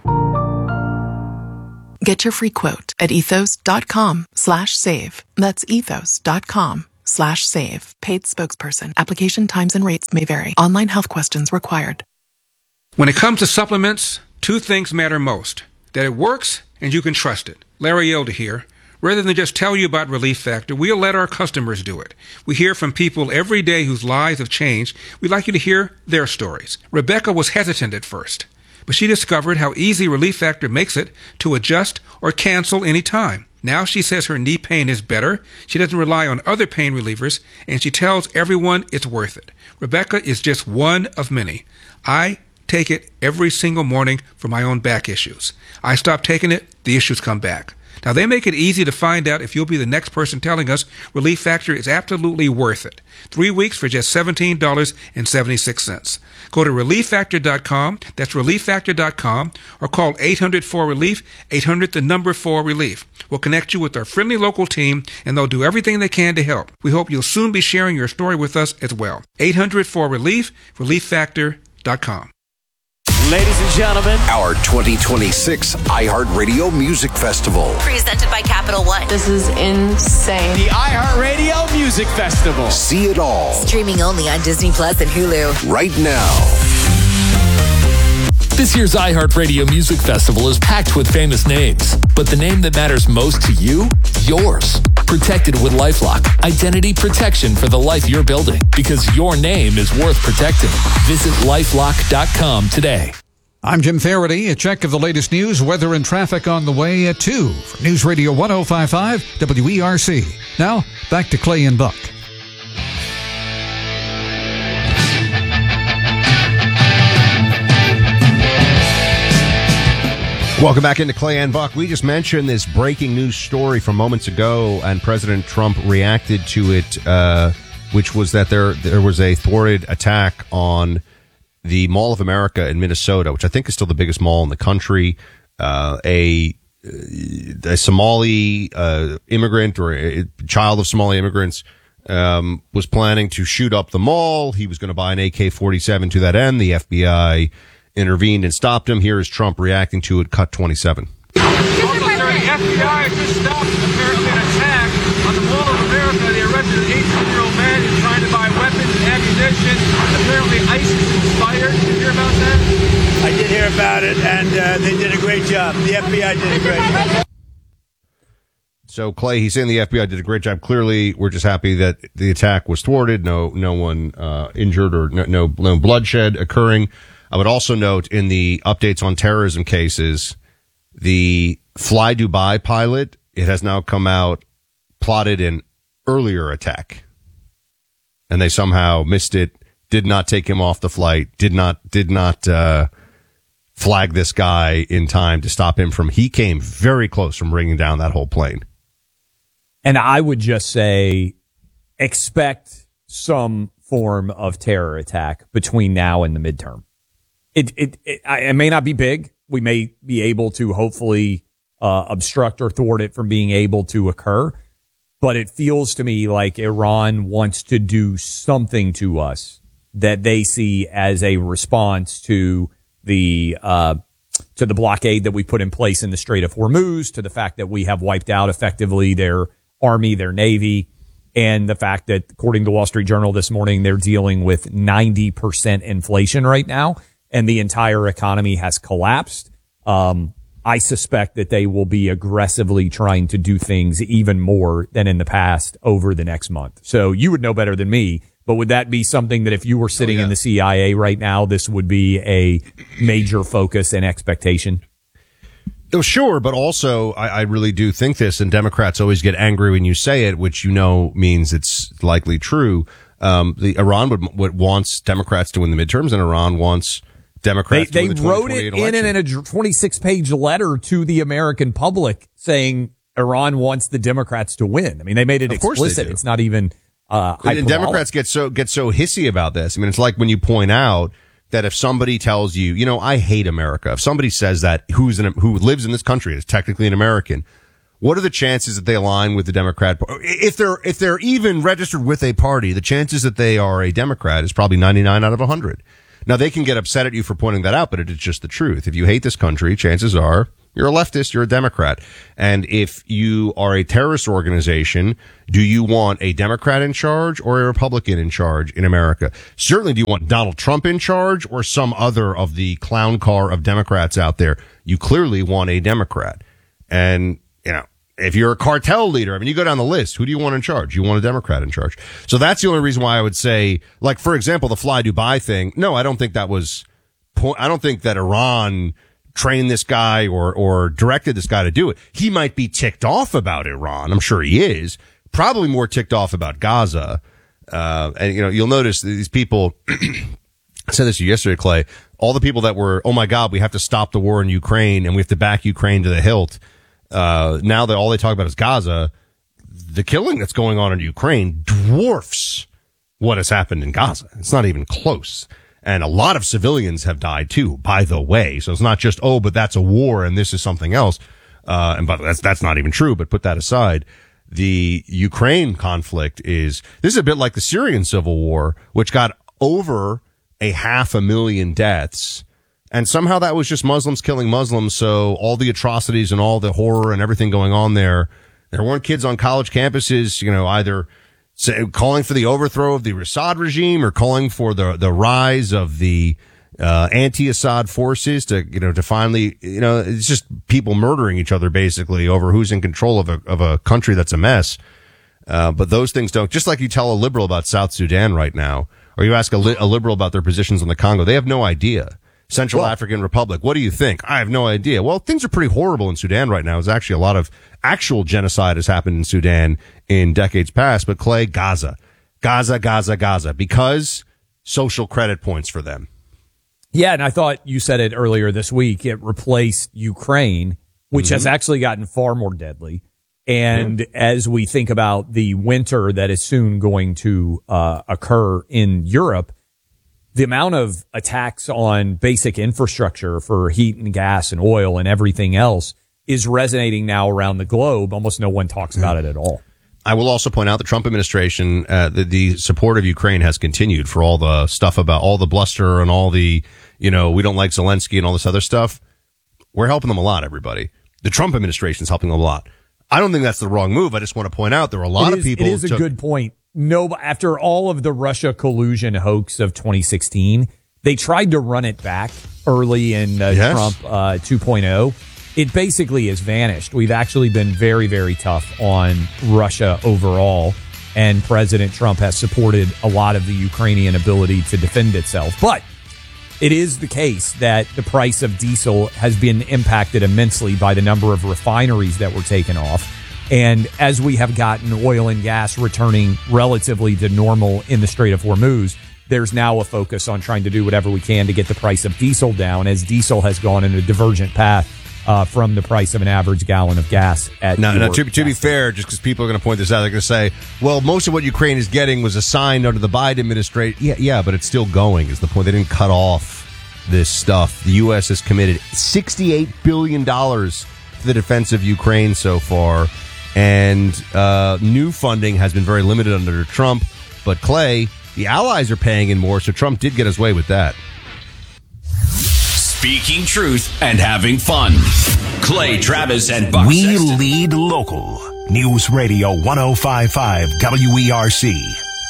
Speaker 6: Get your free quote at ethos.com slash save. That's ethos.com slash save. Paid spokesperson. Application times and rates may vary. Online health questions required.
Speaker 7: When it comes to supplements, two things matter most. That it works and you can trust it. Larry Elder here. Rather than just tell you about Relief Factor, we'll let our customers do it. We hear from people every day whose lives have changed. We'd like you to hear their stories. Rebecca was hesitant at first, but she discovered how easy Relief Factor makes it to adjust or cancel any time. Now she says her knee pain is better, she doesn't rely on other pain relievers, and she tells everyone it's worth it. Rebecca is just one of many. I take it every single morning for my own back issues. I stop taking it, the issues come back. Now, they make it easy to find out if you'll be the next person telling us Relief Factor is absolutely worth it. Three weeks for just seventeen dollars and seventy-six cents. Go to relief factor dot com, that's relief factor dot com, or call eight hundred four relief, eight hundred the number four relief. We'll connect you with our friendly local team, and they'll do everything they can to help. We hope you'll soon be sharing your story with us as well. eight hundred four relief, relief factor dot com.
Speaker 9: Ladies and gentlemen,
Speaker 5: our twenty twenty-six iHeartRadio Music Festival.
Speaker 21: Presented by Capital One.
Speaker 9: This is insane. The iHeartRadio Music Festival.
Speaker 5: See it all.
Speaker 21: Streaming only on Disney Plus and Hulu.
Speaker 5: Right now.
Speaker 10: This year's iHeartRadio Music Festival is packed with famous names, but the name that matters most to you? Yours. Protected with LifeLock. Identity protection for the life you're building, because your name is worth protecting. Visit lifelock dot com today.
Speaker 15: I'm Jim Faraday. A check of the latest news, weather, and traffic on the way at two for News Radio one oh five point five W E R C. Now, back to Clay and Buck.
Speaker 4: Welcome back into Clay and Buck. We just mentioned this breaking news story from moments ago, and President Trump reacted to it, uh, which was that there there was a thwarted attack on the Mall of America in Minnesota, which I think is still the biggest mall in the country. Uh, a, a Somali uh, immigrant or a child of Somali immigrants um, was planning to shoot up the mall. He was going to buy an A K forty-seven to that end. The F B I intervened and stopped him. Here is Trump reacting to it. Cut twenty-seven.
Speaker 7: The F B I just stopped apparently an attack on the Mall of America. They arrested an eighteen-year-old man who's trying to buy weapons and ammunition. Apparently ISIS inspired. Did you hear about that?
Speaker 24: I did hear about it, and uh, they did a great job. The F B I did a great job.
Speaker 4: So, Clay, he's saying the F B I did a great job. Clearly, we're just happy that the attack was thwarted. No, no one uh, injured or no, no, no bloodshed occurring. I would also note in the updates on terrorism cases, the Fly Dubai pilot, it has now come out, plotted an earlier attack. And they somehow missed it, did not take him off the flight, did not, did not, uh, flag this guy in time to stop him from, he came very close from bringing down that whole plane.
Speaker 1: And I would just say, expect some form of terror attack between now and the midterm. It, it, it, it may not be big. We may be able to hopefully uh, obstruct or thwart it from being able to occur. But it feels to me like Iran wants to do something to us that they see as a response to the uh, to the blockade that we put in place in the Strait of Hormuz, to the fact that we have wiped out effectively their army, their navy, and the fact that, according to the Wall Street Journal this morning, they're dealing with ninety percent inflation right now. And the entire economy has collapsed. Um, I suspect that they will be aggressively trying to do things even more than in the past over the next month. So you would know better than me, but would that be something that if you were sitting oh, yeah. in the C I A right now, this would be a major focus and expectation?
Speaker 4: Oh, sure, but also I, I really do think this, and Democrats always get angry when you say it, which you know means it's likely true. Um, the Iran would, would wants Democrats to win the midterms, and Iran wants Democrats
Speaker 1: they,
Speaker 4: to win
Speaker 1: they
Speaker 4: the
Speaker 1: wrote it in, in a twenty-six page letter to the American public saying Iran wants the Democrats to win. I mean, they made it explicit. It's not even uh,
Speaker 4: and Democrats get so get so hissy about this. I mean, it's like when you point out that if somebody tells you, you know, I hate America, if somebody says that who's in, who lives in this country is technically an American, what are the chances that they align with the Democrat? If they're, if they're even registered with a party, the chances that they are a Democrat is probably ninety-nine out of one hundred. Now, they can get upset at you for pointing that out, but it is just the truth. If you hate this country, chances are you're a leftist, you're a Democrat. And if you are a terrorist organization, do you want a Democrat in charge or a Republican in charge in America? Certainly, do you want Donald Trump in charge or some other of the clown car of Democrats out there? You clearly want a Democrat. And, you know, if you're a cartel leader, I mean, you go down the list, who do you want in charge? You want a Democrat in charge. So that's the only reason why I would say, like, for example, the Fly Dubai thing. No, I don't think that was, I don't think that Iran trained this guy or, or directed this guy to do it. He might be ticked off about Iran. I'm sure he is. Probably more ticked off about Gaza. Uh, and, you know, you'll notice these people, I said this to you yesterday, Clay, all the people that were, oh my God, we have to stop the war in Ukraine and we have to back Ukraine to the hilt. Uh, now that all they talk about is Gaza, the killing that's going on in Ukraine dwarfs what has happened in Gaza. It's not even close. And a lot of civilians have died too, by the way. So it's not just, oh, but that's a war and this is something else. Uh, and but that's, that's not even true, but put that aside. The Ukraine conflict is, this is a bit like the Syrian civil war, which got over a half a million deaths. And somehow that was just Muslims killing Muslims. So all the atrocities and all the horror and everything going on there, there weren't kids on college campuses, you know, either say, calling for the overthrow of the Assad regime or calling for the, the rise of the, uh, anti-Assad forces to, you know, to finally, you know, it's just people murdering each other basically over who's in control of a, of a country that's a mess. Uh, but those things don't, just like you tell a liberal about South Sudan right now, or you ask a, li- a liberal about their positions on the Congo, they have no idea. Central well, African Republic. What do you think? I have no idea. Well, things are pretty horrible in Sudan right now. There's actually a lot of actual genocide has happened in Sudan in decades past. But Clay, Gaza, Gaza, Gaza, Gaza, because social credit points for them.
Speaker 1: Yeah, and I thought you said it earlier this week. It replaced Ukraine, which mm-hmm. has actually gotten far more deadly. And mm-hmm. as we think about the winter that is soon going to uh, occur in Europe, the amount of attacks on basic infrastructure for heat and gas and oil and everything else is resonating now around the globe. Almost no one talks about it at all.
Speaker 4: I will also point out the Trump administration, uh, the, the support of Ukraine has continued for all the stuff about all the bluster and all the, you know, we don't like Zelensky and all this other stuff. We're helping them a lot, everybody. The Trump administration is helping them a lot. I don't think that's the wrong move. I just want to point out there are a lot
Speaker 1: is,
Speaker 4: of people.
Speaker 1: It is a
Speaker 4: to,
Speaker 1: good point. No, after all of the Russia collusion hoax of twenty sixteen, they tried to run it back early in uh,
Speaker 4: yes.
Speaker 1: Trump uh, two point oh. It basically has vanished. We've actually been very, very tough on Russia overall, and President Trump has supported a lot of the Ukrainian ability to defend itself. But it is the case that the price of diesel has been impacted immensely by the number of refineries that were taken off. And as we have gotten oil and gas returning relatively to normal in the Strait of Hormuz, there's now a focus on trying to do whatever we can to get the price of diesel down, as diesel has gone in a divergent path uh, from the price of an average gallon of gas. At
Speaker 4: now, now to, to be fair, just because people are going to point this out, they're going to say, well, most of what Ukraine is getting was assigned under the Biden administration. Yeah, yeah, but it's still going is the point. They didn't cut off this stuff. The U S has committed sixty-eight billion dollars to the defense of Ukraine so far. And uh, new funding has been very limited under Trump. But, Clay, the allies are paying in more, so Trump did get his way with that.
Speaker 5: Speaking truth and having fun. Clay Travis and Buck
Speaker 8: We
Speaker 5: Sexton.
Speaker 8: lead local. News Radio one oh five point five W E R C.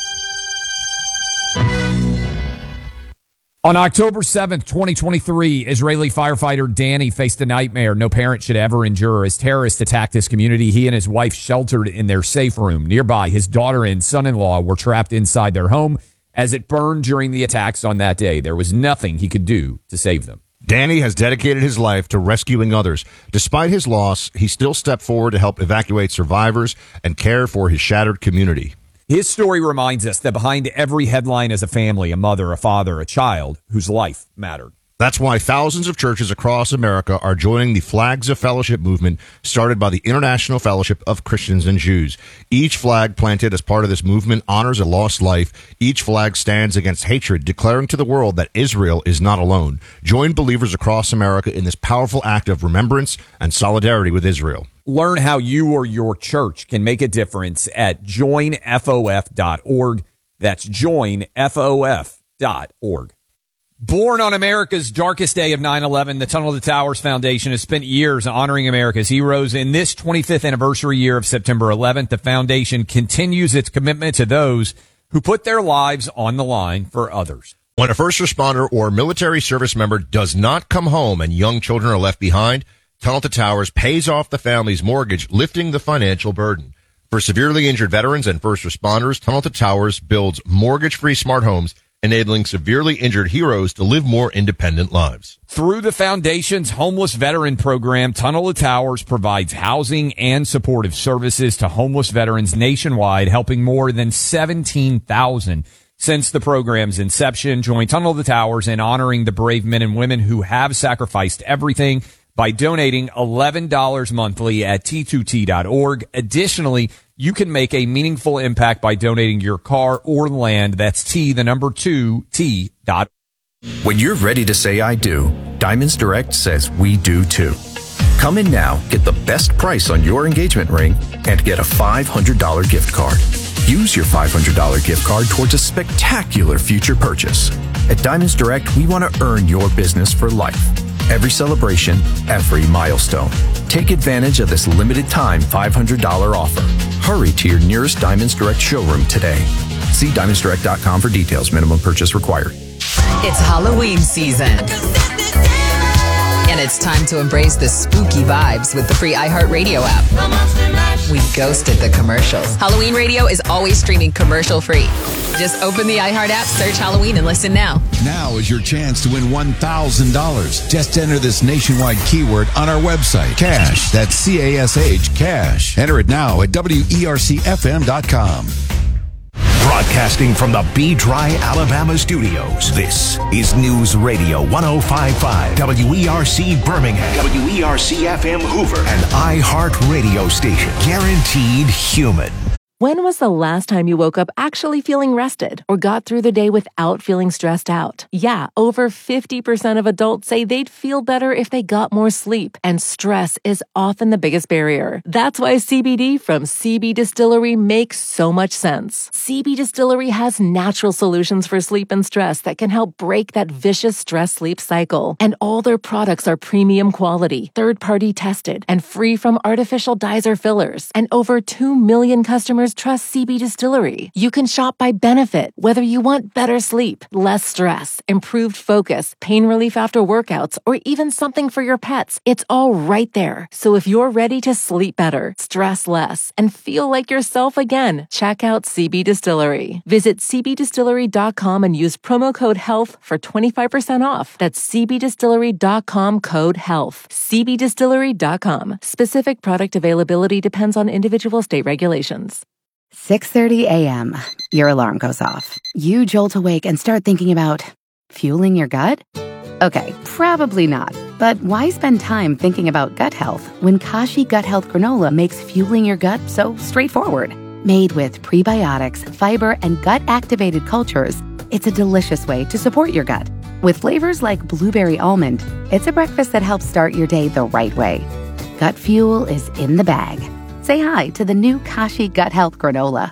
Speaker 1: On October seventh, twenty twenty-three, Israeli firefighter Danny faced a nightmare no parent should ever endure as terrorists attacked his community. He and his wife sheltered in their safe room. Nearby, his daughter and son-in-law were trapped inside their home as it burned during the attacks on that day. There was nothing he could do to save them.
Speaker 4: Danny has dedicated his life to rescuing others. Despite his loss, he still stepped forward to help evacuate survivors and care for his shattered community.
Speaker 1: His story reminds us that behind every headline is a family, a mother, a father, a child whose life mattered.
Speaker 4: That's why thousands of churches across America are joining the Flags of Fellowship movement started by the International Fellowship of Christians and Jews. Each flag planted as part of this movement honors a lost life. Each flag stands against hatred, declaring to the world that Israel is not alone. Join believers across America in this powerful act of remembrance and solidarity with Israel.
Speaker 1: Learn how you or your church can make a difference at join F O F dot org. That's join F O F dot org. Born on America's darkest day of nine eleven, the Tunnel to Towers Foundation has spent years honoring America's heroes. In this twenty-fifth anniversary year of September eleventh, the foundation continues its commitment to those who put their lives on the line for others.
Speaker 4: When a first responder or military service member does not come home and young children are left behind, Tunnel to Towers pays off the family's mortgage, lifting the financial burden. For severely injured veterans and first responders, Tunnel to Towers builds mortgage-free smart homes, enabling severely injured heroes to live more independent lives.
Speaker 1: Through the foundation's homeless veteran program, Tunnel to Towers provides housing and supportive services to homeless veterans nationwide, helping more than seventeen thousand since the program's inception. Join Tunnel to Towers in honoring the brave men and women who have sacrificed everything by donating eleven dollars monthly at T two T dot org. Additionally, you can make a meaningful impact by donating your car or land. That's T, the number two, T dot org.
Speaker 11: When you're ready to say I do, Diamonds Direct says we do too. Come in now, get the best price on your engagement ring, and get a five hundred dollars gift card. Use your five hundred dollars gift card towards a spectacular future purchase. At Diamonds Direct, we want to earn your business for life. Every celebration, every milestone. Take advantage of this limited time five hundred dollars offer. Hurry to your nearest Diamonds Direct showroom today. See diamonds direct dot com for details. Minimum purchase required.
Speaker 12: It's Halloween season. And it's time to embrace the spooky vibes with the free iHeartRadio app. We ghosted the commercials. Halloween Radio is always streaming commercial free. Just open the iHeart app, search Halloween, and listen now.
Speaker 13: Now is your chance to win one thousand dollars. Just enter this nationwide keyword on our website. Cash. That's C A S H, cash. Enter it now at W E R C F M dot com.
Speaker 8: Broadcasting from the B-Dry, Alabama studios, this is News Radio one oh five point five, W E R C Birmingham, W E R C F M Hoover, and iHeart Radio Station. Guaranteed human.
Speaker 14: When was the last time you woke up actually feeling rested or got through the day without feeling stressed out? Yeah, over fifty percent of adults say they'd feel better if they got more sleep, and stress is often the biggest barrier. That's why C B D from C B Distillery makes so much sense. C B Distillery has natural solutions for sleep and stress that can help break that vicious stress-sleep cycle. And all their products are premium quality, third-party tested, and free from artificial dyes or fillers. And over two million customers trust C B Distillery. You can shop by benefit, whether you want better sleep, less stress, improved focus, pain relief after workouts, or even something for your pets. It's all right there. So if you're ready to sleep better, stress less, and feel like yourself again, check out C B Distillery. Visit C B distillery dot com and use promo code HEALTH for twenty-five percent off. That's C B distillery dot com code HEALTH. C B distillery dot com. Specific product availability depends on individual state regulations.
Speaker 16: six thirty a.m. Your alarm goes off. You jolt awake and start thinking about fueling your gut? Okay, probably not. But why spend time thinking about gut health when Kashi Gut Health Granola makes fueling your gut so straightforward? Made with prebiotics, fiber, and gut-activated cultures, it's a delicious way to support your gut. With flavors like blueberry almond, it's a breakfast that helps start your day the right way. Gut fuel is in the bag. Say hi to the new Kashi Gut Health Granola.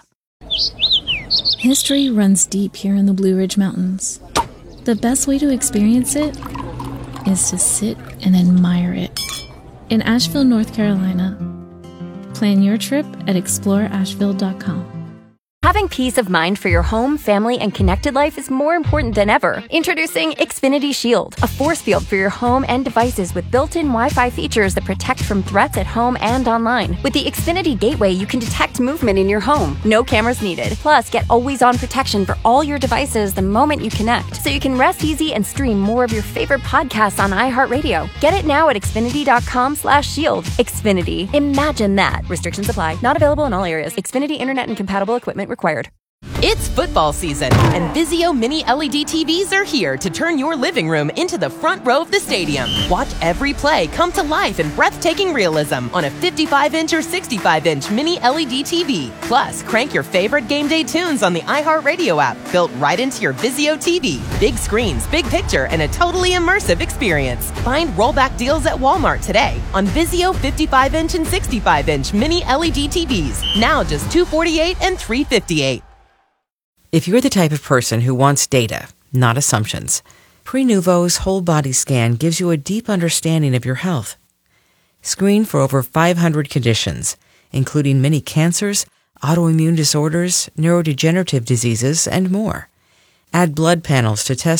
Speaker 17: History runs deep here in the Blue Ridge Mountains. The best way to experience it is to sit and admire it. In Asheville, North Carolina. Plan your trip at explore asheville dot com.
Speaker 22: Having peace of mind for your home, family, and connected life is more important than ever. Introducing Xfinity Shield, a force field for your home and devices with built-in Wi-Fi features that protect from threats at home and online. With the Xfinity Gateway, you can detect movement in your home. No cameras needed. Plus, get always-on protection for all your devices the moment you connect, so you can rest easy and stream more of your favorite podcasts on iHeartRadio. Get it now at xfinity dot com slash shield. Xfinity. Imagine that. Restrictions apply. Not available in all areas. Xfinity Internet and compatible equipment required.
Speaker 18: It's football season, and Vizio Mini L E D T Vs are here to turn your living room into the front row of the stadium. Watch every play come to life in breathtaking realism on a fifty-five inch or sixty-five inch Mini L E D T V. Plus, crank your favorite game day tunes on the iHeartRadio app, built right into your Vizio T V. Big screens, big picture, and a totally immersive experience. Find rollback deals at Walmart today on Vizio fifty-five inch and sixty-five inch Mini L E D T Vs. Now just two hundred forty-eight dollars and three hundred fifty-eight dollars.
Speaker 19: If you're the type of person who wants data, not assumptions, Prenuvo's whole body scan gives you a deep understanding of your health. Screen for over five hundred conditions, including many cancers, autoimmune disorders, neurodegenerative diseases, and more. Add blood panels to test